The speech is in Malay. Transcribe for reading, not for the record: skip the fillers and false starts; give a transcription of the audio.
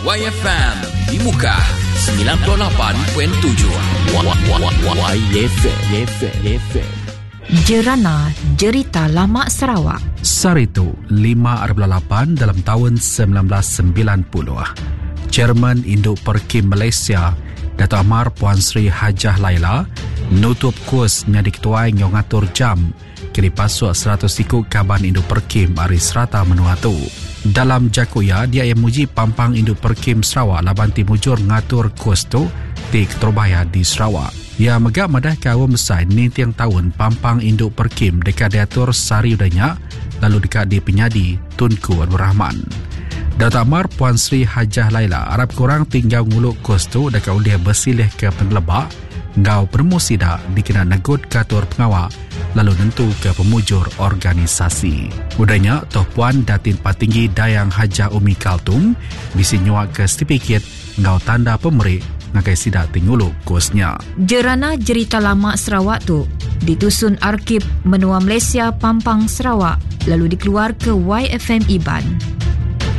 YFM di muka 98.7. YFM. Jerana Jerita Lama Sarawak. Saritu 5/8 dalam tahun 1990. Chairman Induk Perkim Malaysia Dato' Amar Puan Sri Hajah Laila nutup kursnya diketuai yang ngatur jam kini pasuk 100 ikut Kaban Induk Perkim Ari Serata Menuatu. Dalam jakuya, dia yang muji Pampang Induk Perkim Sarawak laban timujur ngatur kurs tu di Keterbaya di Sarawak. Ya megak madah ke awam besar ni tiang tahun Pampang Induk Perkim dekat diatur sari udanya lalu dekat di penyadi Tunku Abdul Rahman. Dato' Amar Puan Sri Hajah Laila harap korang tinggal nguluk kos tu dekat uliah bersilih ke pengelebak ngau permusida dikena negut katur pengawal lalu nentu ke pemujur organisasi. Udahnya Toh Puan Datin Patinggi Dayang Hajah Umi Kaltum bisi nyuak ke stipiket ngau tanda pemerik ngakai sidak tinguluk kosnya. Jerana Jerita Lama Sarawak tu ditusun Arkib Menua Malaysia Pampang Sarawak lalu dikeluar ke YFM Iban.